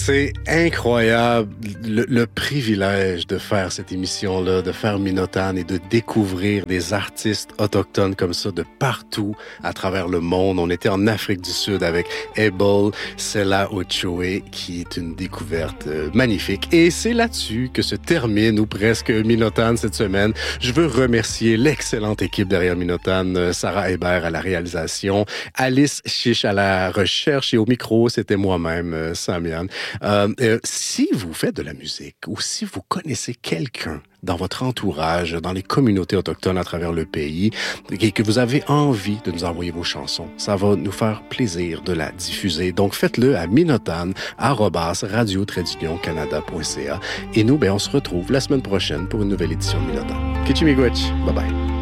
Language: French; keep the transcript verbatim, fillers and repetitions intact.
C'est incroyable le, le privilège de faire cette émission-là, de faire Minotane et de découvrir des artistes autochtones comme ça de partout à travers le monde. On était en Afrique du Sud avec Abel Sela Ochoe, qui est une découverte euh, magnifique. Et c'est là-dessus que se termine ou presque Minotane cette semaine. Je veux remercier l'excellente équipe derrière Minotane, Sarah Hébert à la réalisation, Alice Chiche à la recherche et au micro, c'était moi-même, euh, Samian. Euh, euh, si vous faites de la musique ou si vous connaissez quelqu'un dans votre entourage, dans les communautés autochtones à travers le pays, et que vous avez envie de nous envoyer vos chansons, ça va nous faire plaisir de la diffuser. Donc, faites-le à minotane arobase radio traduction canada point c a. Et nous, ben, on se retrouve la semaine prochaine pour une nouvelle édition de Minotane. Kichimigwech, bye bye.